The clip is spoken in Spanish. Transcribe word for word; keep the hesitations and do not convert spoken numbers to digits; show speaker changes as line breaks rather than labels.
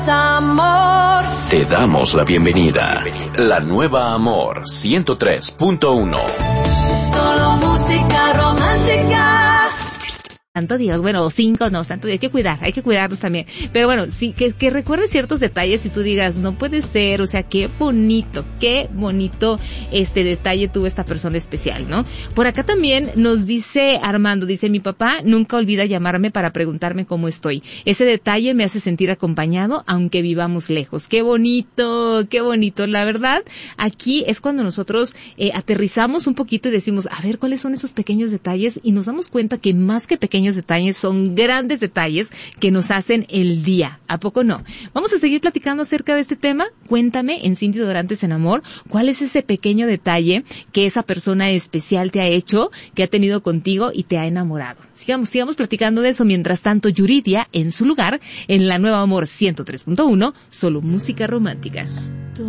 Amor.
Te damos la bienvenida. La nueva Amor ciento tres punto uno.
Solo música romántica.
Santo Dios, bueno, cinco no, santo Dios, hay que cuidar, hay que cuidarnos también. Pero bueno, sí, que, que recuerdes ciertos detalles y tú digas, no puede ser, o sea, qué bonito, qué bonito este detalle tuvo esta persona especial, ¿no? Por acá también nos dice Armando, dice, mi papá nunca olvida llamarme para preguntarme cómo estoy. Ese detalle me hace sentir acompañado, aunque vivamos lejos. Qué bonito, qué bonito. La verdad, aquí es cuando nosotros eh, aterrizamos un poquito y decimos, a ver, ¿cuáles son esos pequeños detalles? Y nos damos cuenta que más que pequeños detalles, son grandes detalles que nos hacen el día. ¿A poco no? Vamos a seguir platicando acerca de este tema. Cuéntame en Cindy Dorantes en Amor, ¿cuál es ese pequeño detalle que esa persona especial te ha hecho, que ha tenido contigo y te ha enamorado? Sigamos, sigamos platicando de eso. Mientras tanto, Yuridia en su lugar, en la nueva Amor ciento tres punto uno, solo música romántica.